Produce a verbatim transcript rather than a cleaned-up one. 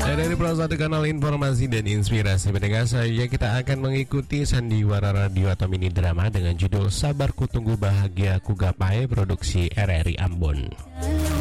Dan dari Pro satu Kanal Informasi dan Inspirasi pendengar, saya kita akan mengikuti sandiwara radio atau mini drama dengan judul Sabar Ku Tunggu Bahagia Ku Gapai, produksi R R I Ambon.